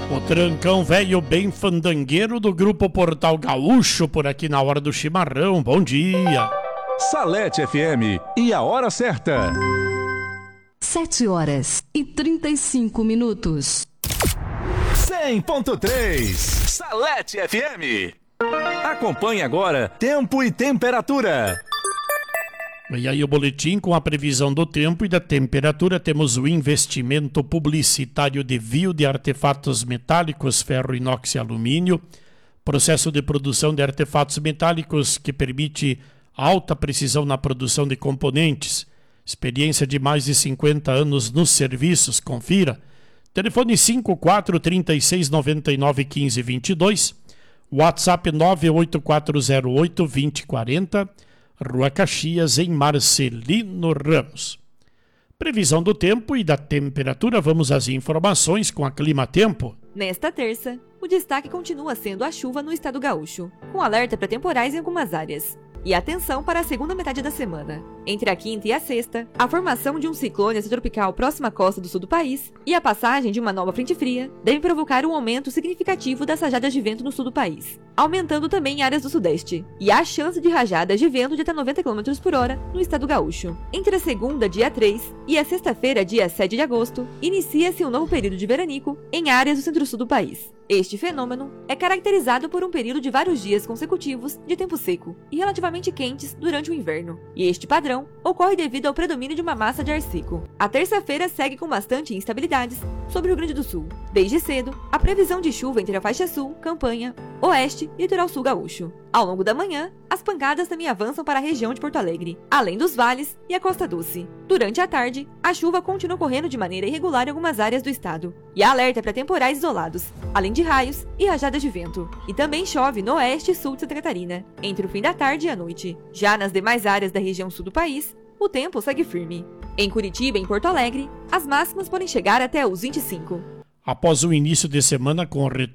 O trancão velho bem fandangueiro do Grupo Portal Gaúcho por aqui na hora do chimarrão. Bom dia. Salete FM e a hora certa. 7h35. 100.3 Salete FM. Acompanhe agora Tempo e Temperatura. E aí o boletim com a previsão do tempo e da temperatura. Temos o investimento publicitário de Vio de artefatos metálicos, ferro, inox e alumínio. Processo de produção de artefatos metálicos que permite alta precisão na produção de componentes. Experiência de mais de 50 anos nos serviços. Confira. Telefone 54 36 99 15 22. WhatsApp 98408 2040. Rua Caxias, em Marcelino Ramos. Previsão do tempo e da temperatura. Vamos às informações com a Clima Tempo. Nesta terça, o destaque continua sendo a chuva no estado gaúcho, com alerta para temporais em algumas áreas. E atenção para a segunda metade da semana. Entre a quinta e a sexta, a formação de um ciclone tropical próximo à costa do sul do país e a passagem de uma nova frente fria devem provocar um aumento significativo das rajadas de vento no sul do país, aumentando também em áreas do sudeste. E há chance de rajadas de vento de até 90 km por hora no estado gaúcho. Entre a segunda, dia 3, e a sexta-feira, dia 7 de agosto, inicia-se um novo período de veranico em áreas do centro-sul do país. Este fenômeno é caracterizado por um período de vários dias consecutivos de tempo seco e relativamente quentes durante o inverno, e este padrão ocorre devido ao predomínio de uma massa de ar seco. A terça-feira segue com bastante instabilidades sobre o Rio Grande do Sul. Desde cedo, a previsão de chuva entre a faixa sul, Campanha, Oeste e Litoral Sul gaúcho. Ao longo da manhã, as pancadas também avançam para a região de Porto Alegre, além dos vales e a Costa Doce. Durante a tarde, a chuva continua ocorrendo de maneira irregular em algumas áreas do estado, e há alerta para temporais isolados, além de raios e rajadas de vento. E também chove no oeste e sul de Santa Catarina, entre o fim da tarde e a noite. Já nas demais áreas da região sul do país, o tempo segue firme. Em Curitiba e em Porto Alegre, as máximas podem chegar até os 25. Após o início de semana com